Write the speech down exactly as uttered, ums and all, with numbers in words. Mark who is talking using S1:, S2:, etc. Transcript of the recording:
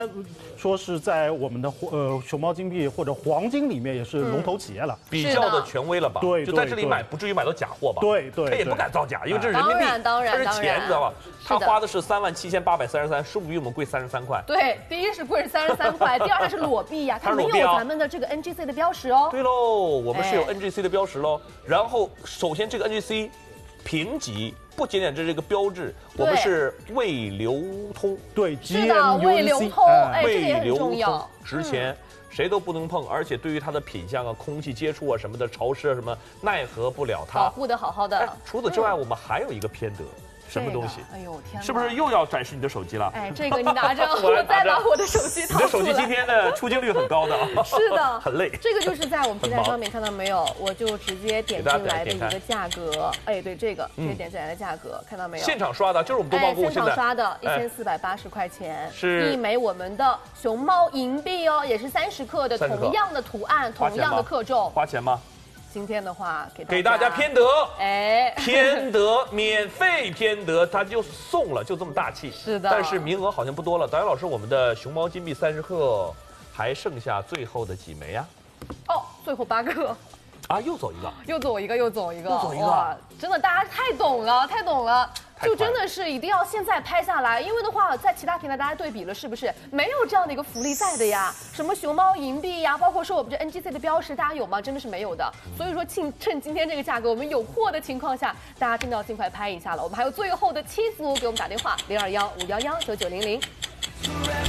S1: 说是在我们的呃熊猫金币或者黄金里面也是龙头企业了，
S2: 比较的权威了吧？
S1: 对，
S2: 就在这里买，不至于买到假货吧？
S1: 对对，
S2: 他也不敢造假，因为这是人民币，
S3: 当然
S2: 这是钱，你知道吧？他花的是三万七千八百三十三，是不是比我们贵三十三块？
S3: 对，第一是贵三十三块，第二它是裸币呀，它没有咱们的这个 N G C 的标识哦。
S2: 对喽，我们是有 N G C 的标识喽。然后首先这个 N G C 评级。不仅仅这是一个标志，我们是未流通，
S1: 对，
S3: 是的，未流通，哎，这个也很重要，
S2: 值钱，谁都不能碰，而且对于它的品相啊、空气接触啊什么的、潮湿啊什么，奈何不了它，
S3: 保护的好好的。
S2: 除此之外，我们还有一个偏德。什么东西？
S3: 哎呦天！
S2: 是不是又要展示你的手机了？
S3: 哎，这个你拿着，我再把我的手机掏出来。
S2: 你的手机今天的出镜率很高的啊。
S3: 是的，
S2: 很累。
S3: 这个就是在我们平台上面看到没有？我就直接点进来的一个价格。哎，对，这个直接点进来的价格，看到没有？
S2: 现场刷的，就是我们东方购物
S3: 现场刷的，一千四百八十块钱，
S2: 是
S3: 一枚我们的熊猫银币哦，也是三十克的，同样的图案，同样的克重。
S2: 花钱吗？
S3: 今天的话，给
S2: 给大家偏德，
S3: 哎，
S2: 偏德免费偏德，他就送了，就这么大气。
S3: 是的，
S2: 但是名额好像不多了。导演老师，我们的熊猫金币三十克还剩下最后的几枚呀？
S3: 哦，最后八个。
S2: 啊，又走一个，
S3: 又走一个，又走一个，
S2: 又走一个。哇，
S3: 真的，大家太懂了，太懂了。就真的是一定要现在拍下来，因为的话，在其他平台大家对比了，是不是没有这样的一个福利在的呀？什么熊猫银币呀，包括说我们这 N G C 的标识，大家有吗？真的是没有的。所以说，趁趁今天这个价格，我们有货的情况下，大家真的要尽快拍一下了。我们还有最后的七组给我们打电话，零二幺五幺幺九九零零。